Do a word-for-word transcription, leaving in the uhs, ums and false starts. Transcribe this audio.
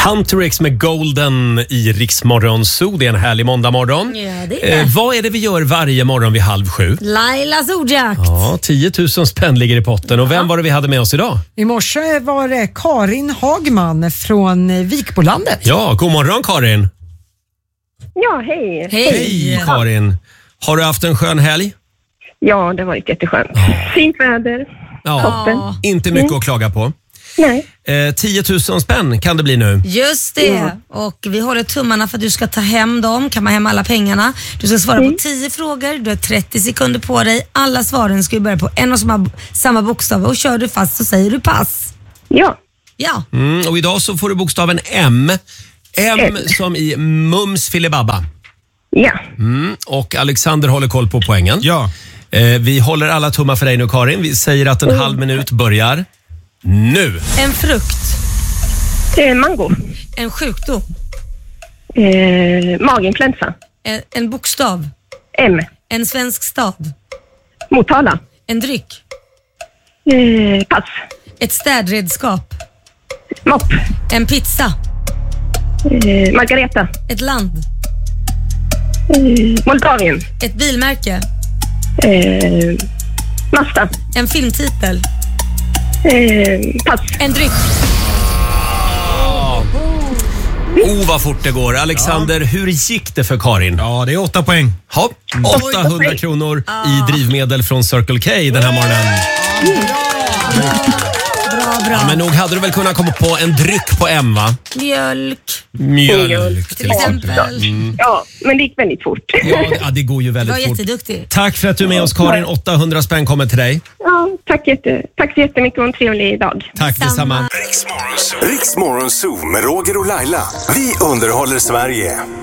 Hunter X med Golden i Rix Morgon Zoo. Det är en härlig måndagmorgon. Ja, det är. Eh, vad är det vi gör varje morgon vid halv sju? Lailas ordjakt. Ja, tio tusen spänn ligger i potten. Och vem var det vi hade med oss idag? I morse var det Karin Hagman från Vikbolandet. Ja, god morgon Karin. Ja, hej. Hej. Hej Karin. Har du haft en skön helg? Ja, det har varit jätteskönt. Fint väder. Ja, Toppen. inte mycket att klaga på. Nej. Eh, tio tusen spänn kan det bli nu. Just det. Mm. Och vi håller tummarna för att du ska ta hem dem. Kamma hem alla pengarna. Du ska svara Mm. på tio frågor. Du har trettio sekunder på dig. Alla svaren ska ju börja på en och samma, samma bokstav. Och kör du fast så säger du pass. Ja. Ja. Mm, och idag så får du bokstaven M. M M. som i Mums filibabba. Ja. Mm, och Alexander håller koll på poängen. Ja. Eh, vi håller alla tummar för dig nu Karin. Vi säger att en halv minut börjar nu. En frukt. Eh, mango. En sjukdom. Eh, maginfluensa. En, en bokstav. M. En svensk stad. Motala. En dryck. Eh, pass. Ett städredskap. Mopp. En pizza. Eh, Margareta. Ett land. Eh, Moldavien. Ett bilmärke. Eh, Mazda. En filmtitel. Eh, pass. En dryck. Oh, vad fort det går. Alexander, hur gick det för Karin? Ja, det är åtta poäng. Ha, åttahundra kronor i drivmedel från Circle K den här morgonen. Bra, bra. Ja, men nog hade du väl kunnat komma på en dryck på M, va? Mjölk. Mjölk Till exempel. Ja, men det gick väldigt fort. Ja, det- ja, det går ju Du var väldigt fort. jätteduktig. Tack för att du är med oss Karin. åttahundra spänn kommer till dig. Ja, tack, jätte, tack så jättemycket och en trevlig dag. Tack detsamma. Riks Morgon Zoo med Roger och Laila. Vi underhåller Sverige.